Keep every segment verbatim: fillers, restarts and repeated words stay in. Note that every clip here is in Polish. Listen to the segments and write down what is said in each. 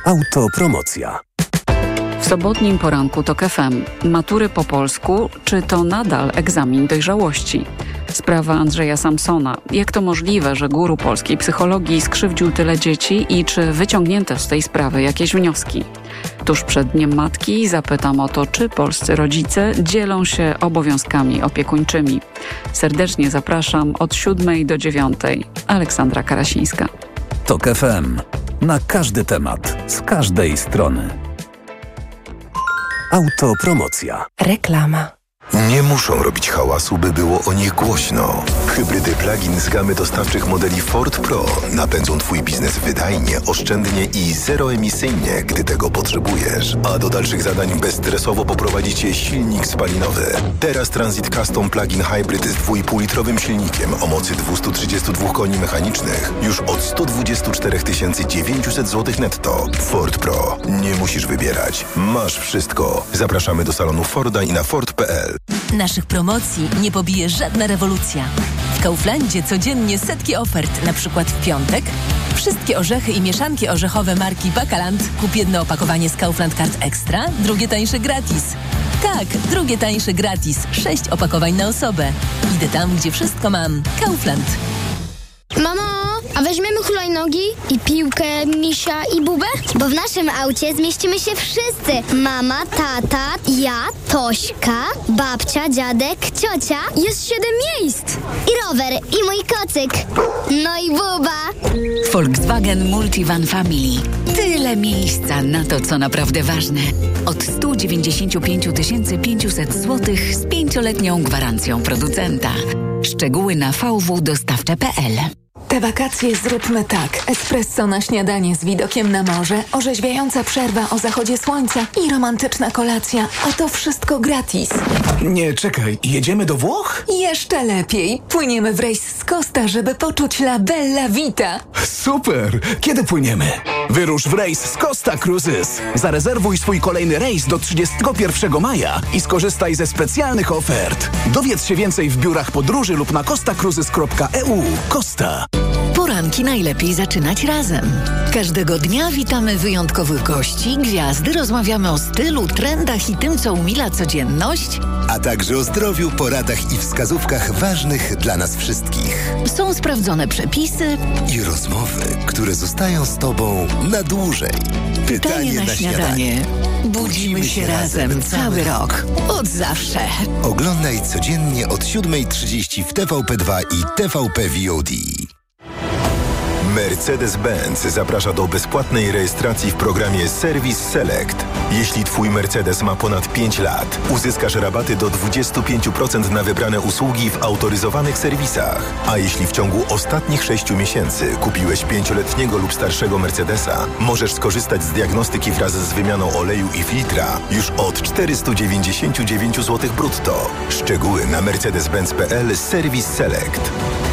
Autopromocja. W sobotnim poranku TOK F M. Matury po polsku, czy to nadal egzamin dojrzałości? Sprawa Andrzeja Samsona. Jak to możliwe, że guru polskiej psychologii skrzywdził tyle dzieci i czy wyciągnięte z tej sprawy jakieś wnioski? Tuż przed Dniem Matki zapytam o to, czy polscy rodzice dzielą się obowiązkami opiekuńczymi. Serdecznie zapraszam od siódmej do dziewiątej. Aleksandra Karasińska. TOK F M. Na każdy temat, z każdej strony. Autopromocja. Reklama. Nie muszą robić hałasu, by było o nich głośno. Hybrydy plug-in z gamy dostawczych modeli Ford Pro napędzą Twój biznes wydajnie, oszczędnie i zeroemisyjnie, gdy tego potrzebujesz. A do dalszych zadań bezstresowo poprowadzi Cię silnik spalinowy. Teraz Transit Custom Plug-in Hybrid z dwa i pół litrowym silnikiem o mocy dwieście trzydzieści dwa koni mechanicznych już od sto dwadzieścia cztery tysiące dziewięćset złotych netto. Ford Pro. Nie musisz wybierać. Masz wszystko. Zapraszamy do salonu Forda i na Ford kropka p l. Naszych promocji nie pobije żadna rewolucja. W Kauflandzie codziennie setki ofert, na przykład w piątek. Wszystkie orzechy i mieszanki orzechowe marki Bakaland. Kup jedno opakowanie z Kaufland Card Extra, drugie tańsze gratis. Tak, drugie tańsze gratis. Sześć opakowań na osobę. Idę tam, gdzie wszystko mam. Kaufland. Mamo, a weźmiemy hulajnogi i piłkę, misia i bubę? Bo w naszym aucie zmieścimy się wszyscy. Mama, tata, ja, Tośka, babcia, dziadek, ciocia. Jest siedem miejsc. I rower, i mój kocyk. No i buba. Volkswagen Multivan Family. Tyle miejsca na to, co naprawdę ważne. Od sto dziewięćdziesiąt pięć tysięcy pięćset złotych z pięcioletnią gwarancją producenta. Szczegóły na v w dostawcze kropka p l. Te wakacje zróbmy tak. Espresso na śniadanie z widokiem na morze, orzeźwiająca przerwa o zachodzie słońca i romantyczna kolacja. A to wszystko gratis. Nie, czekaj. Jedziemy do Włoch? Jeszcze lepiej. Płyniemy w rejs z Costa, żeby poczuć la bella vita. Super! Kiedy płyniemy? Wyrusz w rejs z Costa Cruises. Zarezerwuj swój kolejny rejs do trzydziestego pierwszego maja i skorzystaj ze specjalnych ofert. Dowiedz się więcej w biurach podróży lub na costa cruises kropka e u. Costa. Poranki najlepiej zaczynać razem. Każdego dnia witamy wyjątkowych gości, gwiazdy, rozmawiamy o stylu, trendach i tym, co umila codzienność. A także o zdrowiu, poradach i wskazówkach ważnych dla nas wszystkich. Są sprawdzone przepisy i rozmowy, które zostają z Tobą na dłużej. Pytanie, Pytanie na, na śniadanie. śniadanie. Budzimy się razem cały rok. Od zawsze. Oglądaj codziennie od siódmej trzydzieści w T V P dwa i T V P V O D. Mercedes-Benz zaprasza do bezpłatnej rejestracji w programie Service Select. Jeśli Twój Mercedes ma ponad pięć lat, uzyskasz rabaty do dwadzieścia pięć procent na wybrane usługi w autoryzowanych serwisach. A jeśli w ciągu ostatnich sześciu miesięcy kupiłeś pięcioletniego lub starszego Mercedesa, możesz skorzystać z diagnostyki wraz z wymianą oleju i filtra już od czterysta dziewięćdziesiąt dziewięć złotych brutto. Szczegóły na mercedes benz kropka p l Service Select.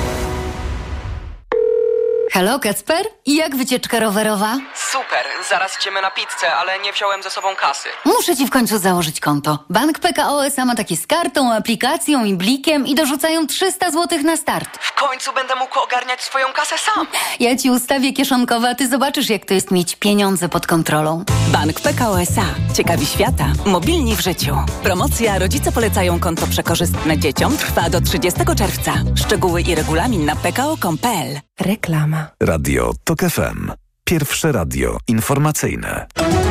Halo, Kacper? I jak wycieczka rowerowa? Super, zaraz idziemy na pizzę, ale nie wziąłem ze sobą kasy. Muszę ci w końcu założyć konto. Bank P K O S A ma takie z kartą, aplikacją i blikiem i dorzucają trzysta złotych na start. W końcu będę mógł ogarniać swoją kasę sam. Ja ci ustawię kieszonkowe, a ty zobaczysz, jak to jest mieć pieniądze pod kontrolą. Bank P K O S A. Ciekawi świata. Mobilni w życiu. Promocja Rodzice polecają konto przekorzystne dzieciom trwa do trzydziestego czerwca. Szczegóły i regulamin na p k o kropka com kropka p l. Reklama. Radio TOK F M. Pierwsze radio informacyjne.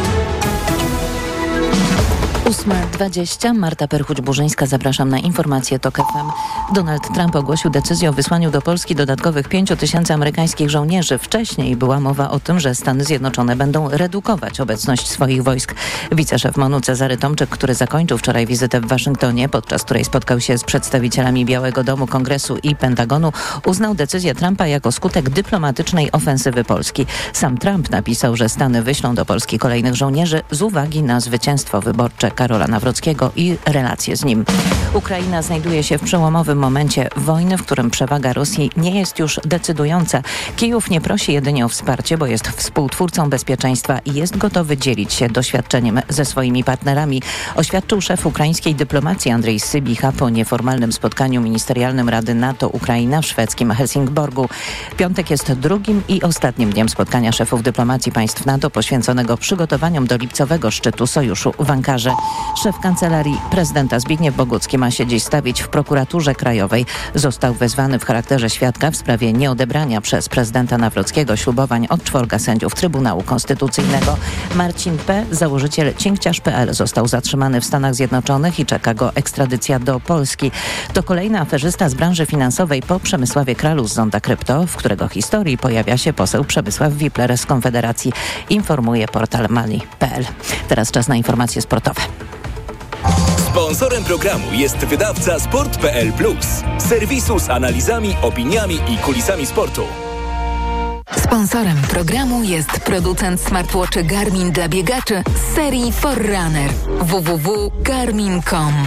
ósma dwadzieścia. Marta Perchuć-Burzyńska, zapraszam na informacje TOK F M. Donald Trump ogłosił decyzję o wysłaniu do Polski dodatkowych pięciu tysięcy amerykańskich żołnierzy. Wcześniej była mowa o tym, że Stany Zjednoczone będą redukować obecność swoich wojsk. Wiceszef M O N U Cezary Tomczyk, który zakończył wczoraj wizytę w Waszyngtonie, podczas której spotkał się z przedstawicielami Białego Domu, Kongresu i Pentagonu, uznał decyzję Trumpa jako skutek dyplomatycznej ofensywy Polski. Sam Trump napisał, że Stany wyślą do Polski kolejnych żołnierzy z uwagi na zwycięstwo wyborcze Karola Nawrockiego i relacje z nim. Ukraina znajduje się w przełomowym momencie wojny, w którym przewaga Rosji nie jest już decydująca. Kijów nie prosi jedynie o wsparcie, bo jest współtwórcą bezpieczeństwa i jest gotowy dzielić się doświadczeniem ze swoimi partnerami, oświadczył szef ukraińskiej dyplomacji Andrzej Sybicha po nieformalnym spotkaniu ministerialnym Rady NATO-Ukraina w szwedzkim Helsingborgu. Piątek jest drugim i ostatnim dniem spotkania szefów dyplomacji państw NATO poświęconego przygotowaniom do lipcowego szczytu sojuszu w Ankarze. Szef kancelarii prezydenta Zbigniew Bogucki ma się dziś stawić w prokuraturze krajowej. Został wezwany w charakterze świadka w sprawie nieodebrania przez prezydenta Nawrockiego ślubowań od czworga sędziów Trybunału Konstytucyjnego. Marcin P., założyciel cinkciarz kropka p l, został zatrzymany w Stanach Zjednoczonych i czeka go ekstradycja do Polski. To kolejny aferzysta z branży finansowej po Przemysławie Kralu z Zonda Krypto, w którego historii pojawia się poseł Przemysław Wipler z Konfederacji, informuje portal Money kropka p l. Teraz czas na informacje sportowe. Sponsorem programu jest wydawca sport kropka p l plus, serwisu z analizami, opiniami i kulisami sportu. Sponsorem programu jest producent smartwatchy Garmin dla biegaczy z serii Forerunner. w w w kropka garmin kropka com.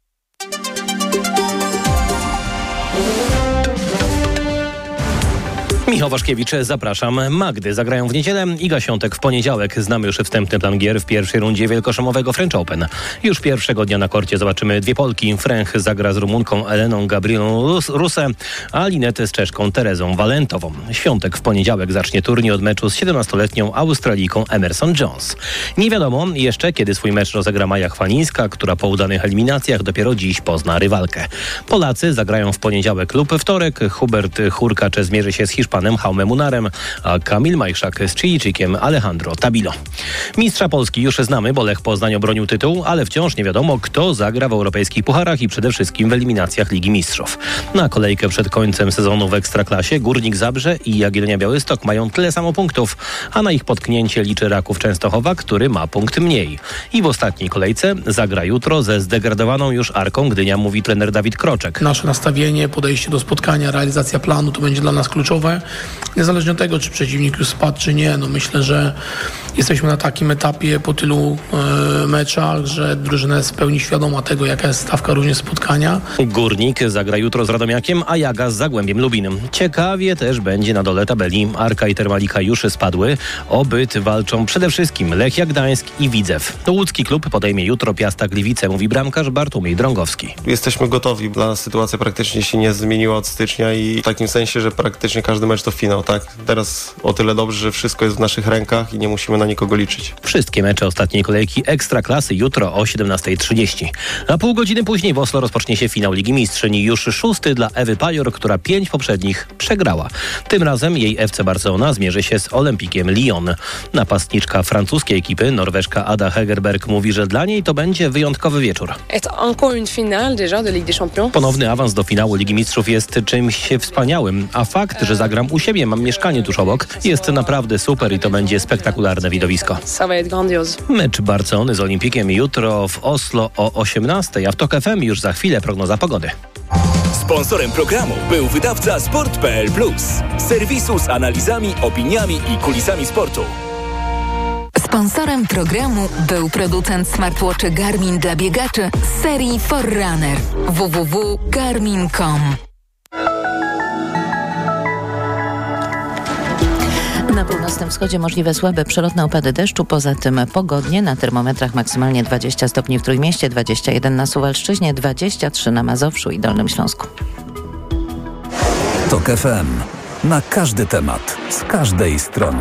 Michał Waszkiewicz, zapraszam. Magdy zagrają w niedzielę, Iga Świątek w poniedziałek. Znamy już wstępny plan gier w pierwszej rundzie wielkoszamowego French Open. Już pierwszego dnia na korcie zobaczymy dwie Polki. Fręch zagra z Rumunką Eleną Gabrielą Rusę, a Linetę z Czeszką Terezą Walentową. Świątek w poniedziałek zacznie turniej od meczu z siedemnastoletnią Australijką Emerson Jones. Nie wiadomo jeszcze, kiedy swój mecz rozegra Maja Chwalińska, która po udanych eliminacjach dopiero dziś pozna rywalkę. Polacy zagrają w poniedziałek lub wtorek. Hubert Hurkacz zmierzy się z Hiszpanem Jaume Munarem, a Kamil Majszak z Chilijczykiem Alejandro Tabilo. Mistrza Polski już znamy, bo Lech Poznań obronił tytuł, ale wciąż nie wiadomo, kto zagra w europejskich pucharach i przede wszystkim w eliminacjach Ligi Mistrzów. Na kolejkę przed końcem sezonu w Ekstraklasie Górnik Zabrze i Jagiellonia Białystok mają tyle samo punktów, a na ich potknięcie liczy Raków Częstochowa, który ma punkt mniej. I w ostatniej kolejce zagra jutro ze zdegradowaną już Arką Gdynia, mówi trener Dawid Kroczek. Nasze nastawienie, podejście do spotkania, realizacja planu to będzie dla nas kluczowe. Niezależnie od tego, czy przeciwnik już spadł, czy nie, no myślę, że jesteśmy na takim etapie po tylu e, meczach, że drużyna jest w pełni świadoma tego, jaka jest stawka również spotkania. Górnik zagra jutro z Radomiakiem, a Jaga z Zagłębiem Lubin. Ciekawie też będzie na dole tabeli. Arka i Termalika już spadły. O byt walczą przede wszystkim Lechia Gdańsk i Widzew. Łódzki klub podejmie jutro Piasta Gliwice, mówi bramkarz Bartłomiej Drągowski. Jesteśmy gotowi. Dla nas sytuacja praktycznie się nie zmieniła od stycznia i w takim sensie, że praktycznie każdy mecz to finał, tak? Teraz o tyle dobrze, że wszystko jest w naszych rękach i nie musimy na nikogo liczyć. Wszystkie mecze ostatniej kolejki Ekstraklasy jutro o siedemnasta trzydzieści. A pół godziny później w Oslo rozpocznie się finał Ligi Mistrzyń, już szósty dla Ewy Pajor, która pięć poprzednich przegrała. Tym razem jej F C Barcelona zmierzy się z Olympikiem Lyon. Napastniczka francuskiej ekipy, Norweżka Ada Hegerberg, mówi, że dla niej to będzie wyjątkowy wieczór. Ponowny awans do finału Ligi Mistrzów jest czymś wspaniałym, a fakt, że zagram u siebie, mam mieszkanie tuż obok, jest naprawdę super i to będzie spektakularne widowisko. Mecz Barcelony z Olimpikiem jutro w Oslo o osiemnastej, a w Tok F M już za chwilę prognoza pogody. Sponsorem programu był wydawca sport kropka p l plus, serwisu z analizami, opiniami i kulisami sportu. Sponsorem programu był producent smartwatchy Garmin dla biegaczy z serii Forerunner. w w w kropka garmin kropka com. Na północnym wschodzie możliwe słabe przelotne opady deszczu, poza tym pogodnie, na termometrach maksymalnie dwadzieścia stopni w Trójmieście, dwadzieścia jeden na Suwalszczyźnie, dwadzieścia trzy na Mazowszu i Dolnym Śląsku. Tok F M. Na każdy temat, z każdej strony.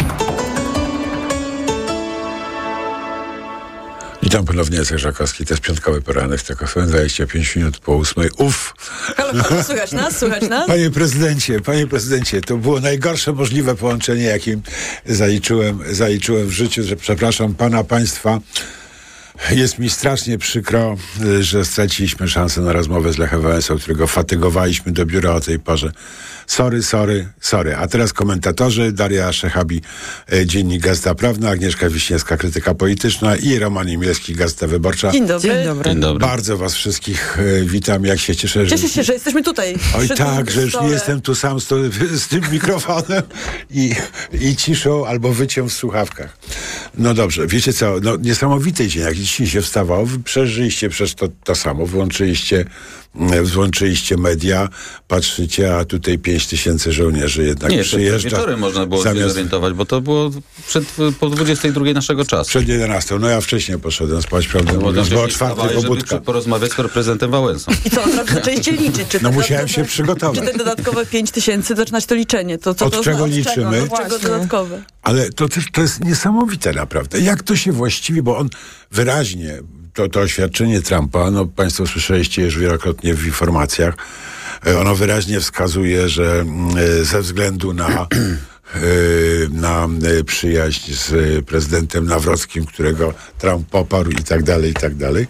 Witam ponownie, Jacek Żakowski, to jest piątkowy poranek, Tok F M, dwadzieścia pięć minut po ósmej. Uff! Halo, halo, słychać nas, słychać nas? Panie prezydencie, panie prezydencie, to było najgorsze możliwe połączenie, jakim zaliczyłem, zaliczyłem w życiu, że przepraszam pana, państwa. Jest mi strasznie przykro, że straciliśmy szansę na rozmowę z Lechem Wałęsą, którego fatygowaliśmy do biura o tej porze. Sorry, sorry, sorry. A teraz komentatorzy: Daria Szechabi, Dziennik Gazeta Prawna, Agnieszka Wiśniewska, Krytyka Polityczna i Roman Imielski, Gazeta Wyborcza. Dzień dobry. Dzień dobry. Dzień dobry. Bardzo was wszystkich witam, jak się cieszę, że... Cieszę się, że jesteśmy tutaj. Oj tak, że już nie jestem tu sam z, to, z tym mikrofonem i, i ciszą albo wyciem w słuchawkach. No dobrze, wiecie co, no niesamowity dzień, jak dzisiaj się wstawało, wy przeżyliście przez to, to samo, włączyliście, włączyliście media, patrzycie, a tutaj pięć tysięcy żołnierzy jednak Nie, przyjeżdża. Nie, wieczorem można było zamiast... się zorientować, bo to było przed, po dwudziestej drugiej naszego czasu. Przed jedenastą, no ja wcześniej poszedłem spać, prawdę No, mówiąc, bo o czwartej pobudka. Żeby porozmawiać z prezydentem Wałęsą. I co, od razu zaczęliście liczyć? Czy No te musiałem się przygotować. Czy te dodatkowe pięć tysięcy, zaczynać to liczenie? To, co Od to czego znaczy? liczymy? Od czego dodatkowe? Ale to też to jest niesamowite naprawdę. Jak to się właściwie, bo on wyraźnie, to, to oświadczenie Trumpa, no państwo słyszeliście już wielokrotnie w informacjach, ono wyraźnie wskazuje, że ze względu na na przyjaźń z prezydentem Nawrockim, którego Trump poparł i tak dalej, i tak dalej.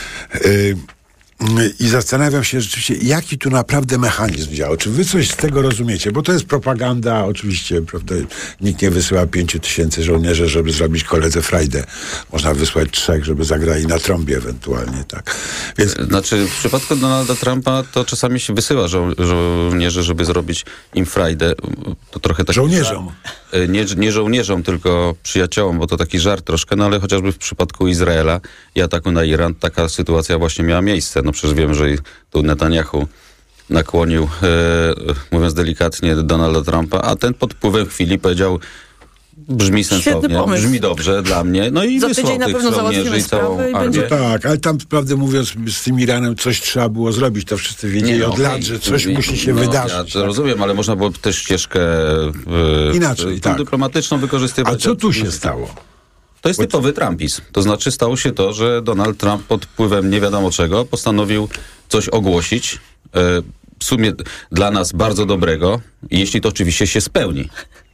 I zastanawiam się rzeczywiście, jaki tu naprawdę mechanizm działa. Czy wy coś z tego rozumiecie? Bo to jest propaganda, oczywiście, prawda? Nikt nie wysyła pięciu tysięcy żołnierzy, żeby zrobić koledze frajdę. Można wysłać trzech, żeby zagrali na trąbie ewentualnie, tak. Więc... Znaczy, w przypadku Donalda Trumpa to czasami się wysyła żo- żołnierzy, żeby zrobić im frajdę. To trochę tak... Żołnierzom. Nie, nie żołnierzom, tylko przyjaciołom, bo to taki żart troszkę, no ale chociażby w przypadku Izraela i ataku na Iran taka sytuacja właśnie miała miejsce. No przecież wiem, że tu Netanyahu nakłonił, e, mówiąc delikatnie, Donalda Trumpa, a ten pod wpływem chwili powiedział, brzmi sensownie, brzmi dobrze dla mnie, no i Za wysłał tydzień na tych pewno żołnierzy i całą i armię. będzie... Tak, ale tam, prawdę mówiąc, z tym Iranem coś trzeba było zrobić. To wszyscy wiedzieli Nie, od okay. lat, że coś no, musi się no, wydarzyć. Ja to tak? rozumiem, ale można było też ścieżkę e, Inaczej, tak. dyplomatyczną wykorzystywać. A co tu się stało? To jest typowy trumpizm. To znaczy stało się to, że Donald Trump pod wpływem nie wiadomo czego postanowił coś ogłosić, e, w sumie dla nas bardzo dobrego, jeśli to oczywiście się spełni.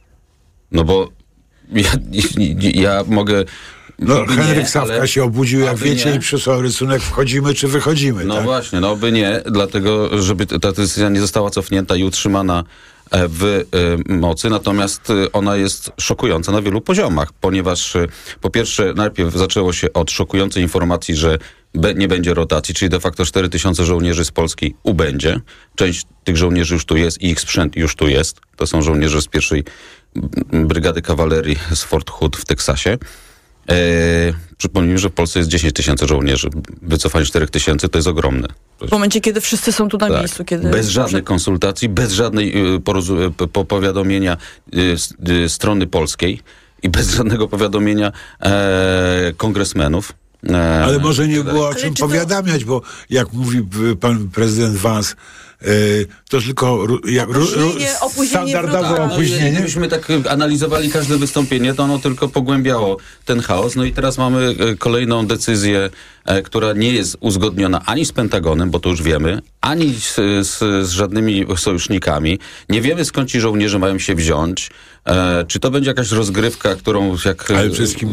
No bo ja, ja mogę... No, Henryk nie, Sawka ale, się obudził, jak wiecie, nie. i przysłał rysunek, wchodzimy czy wychodzimy. No tak? właśnie, no by nie, dlatego, żeby ta decyzja nie została cofnięta i utrzymana w mocy, natomiast ona jest szokująca na wielu poziomach, ponieważ po pierwsze najpierw zaczęło się od szokującej informacji, że nie będzie rotacji, czyli de facto cztery tysiące żołnierzy z Polski ubędzie. Część tych żołnierzy już tu jest i ich sprzęt już tu jest. To są żołnierze z pierwszej Brygady Kawalerii z Fort Hood w Teksasie. Eee, przypomnijmy, że w Polsce jest dziesięć tysięcy żołnierzy. Wycofanie cztery tysiące to jest ogromne. W momencie, kiedy wszyscy są tu na tak. miejscu. Kiedy bez żadnych konsultacji, bez żadnej y, porozu- y, powiadomienia y, y, strony polskiej i bez żadnego powiadomienia e, kongresmenów. E, Ale może nie było o czym powiadamiać, to... bo jak mówi pan prezydent Vance, Yy, to tylko ru, jak, ru, ru, standardowe tak, opóźnienie. No, gdybyśmy tak analizowali każde wystąpienie, to ono tylko pogłębiało ten chaos. No i teraz mamy kolejną decyzję, e, która nie jest uzgodniona ani z Pentagonem, bo to już wiemy, ani z, z, z żadnymi sojusznikami. Nie wiemy, skąd ci żołnierze mają się wziąć. E, czy to będzie jakaś rozgrywka, którą jak... Ale wszystkim